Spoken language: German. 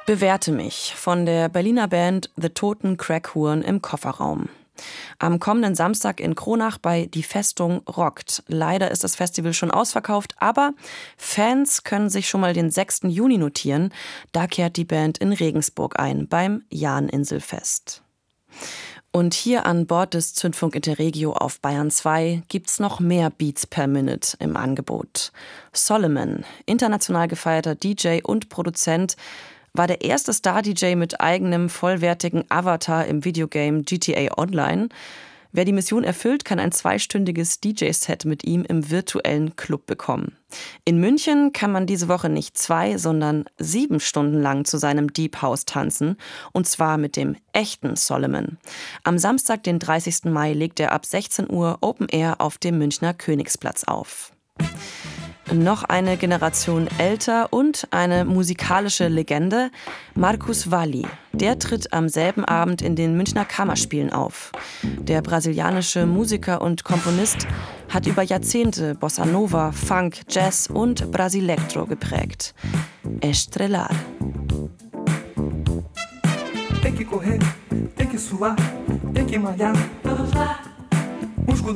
Bewerte mich von der Berliner Band The Toten Crackhuren im Kofferraum. Am kommenden Samstag in Kronach bei Die Festung rockt. Leider ist das Festival schon ausverkauft, aber Fans können sich schon mal den 6. Juni notieren. Da kehrt die Band in Regensburg ein, beim Jahninselfest. Und hier an Bord des Zündfunk Interregio auf Bayern 2 gibt's noch mehr Beats per Minute im Angebot. Solomon, international gefeierter DJ und Produzent, war der erste Star-DJ mit eigenem vollwertigen Avatar im Videogame GTA Online. Wer die Mission erfüllt, kann ein 2-stündiges DJ-Set mit ihm im virtuellen Club bekommen. In München kann man diese Woche nicht 2, sondern 7 Stunden lang zu seinem Deep House tanzen. Und zwar mit dem echten Solomon. Am Samstag, den 30. Mai, legt er ab 16 Uhr Open Air auf dem Münchner Königsplatz auf. Noch eine Generation älter und eine musikalische Legende, Marcus Valle. Der tritt am selben Abend in den Münchner Kammerspielen auf. Der brasilianische Musiker und Komponist hat über Jahrzehnte Bossa Nova, Funk, Jazz und Brasilektro geprägt. Estrelar. Tem que correr, tem que suar, tem que malhar. Vamos lá.